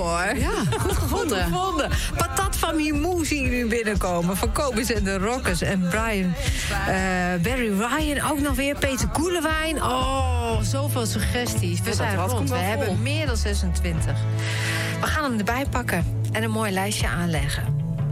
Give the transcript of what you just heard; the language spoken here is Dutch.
hoor. Ja, goed gevonden. Patat van Mimoe zie je nu binnenkomen. Van Kobus en de Rockers. En Barry Ryan ook nog weer. Peter Koelewijn. Oh, zoveel suggesties. We zijn rond. We hebben meer dan 26. We gaan hem erbij pakken. En een mooi lijstje aanleggen.